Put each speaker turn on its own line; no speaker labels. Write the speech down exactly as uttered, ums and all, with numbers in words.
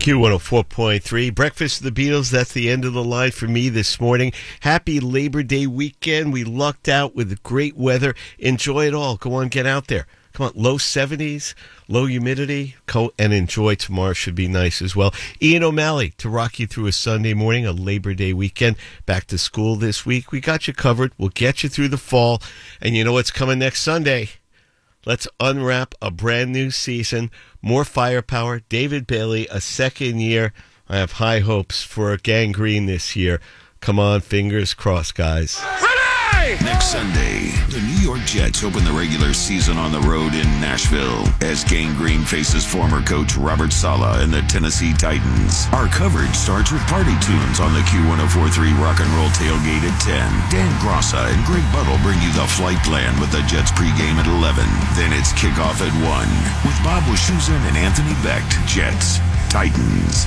Q one oh four point three. Breakfast of the Beatles, that's the end of the line for me this morning. Happy Labor Day weekend. We lucked out with great weather. Enjoy it all. Go on, get out there. Come on, low seventies, low humidity, and enjoy tomorrow. Should be nice as well. Ian O'Malley to rock you through a Sunday morning, a Labor Day weekend. Back to school this week. We got you covered. We'll get you through the fall. And you know what's coming next Sunday? Let's unwrap a brand new season. More firepower. David Bailey, a second year. I have high hopes for Gang Green this year. Come on, fingers crossed, guys.
Next Sunday, the New York Jets open the regular season on the road in Nashville as Gang Green faces former coach Robert Saleh and the Tennessee Titans. Our coverage starts with party tunes on the Q one oh four point three Rock and Roll Tailgate at ten. Dan Grossa and Greg Buttle bring you the flight plan with the Jets pregame at eleven. Then it's kickoff at one with Bob Wischusen and Anthony Becht. Jets, Titans.